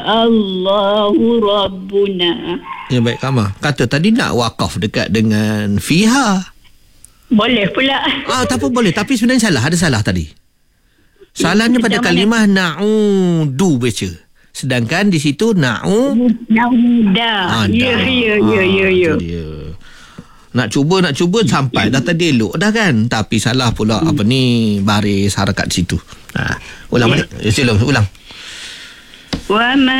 Allahu Rabbuna. Ya, baik, Kama. Kata tadi nak wakaf dekat dengan fiha. Boleh pula. Tak apa, boleh. Tapi sebenarnya salah. Ada salah tadi. Salahnya pada kalimah na'udu baca. Sedangkan di situ Nauda. Ya. Nak cuba sampai dah tadi elok dah kan. Tapi salah pula baris harakat situ. Ulang balik. Sila ulang. Wa ma